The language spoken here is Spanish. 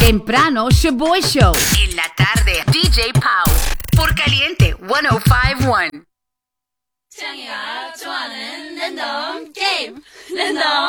Temprano, Shaboy Show. En la tarde, DJ Pau. Por Caliente 105.1. 창이가 좋아하는 랜덤 게임 랜덤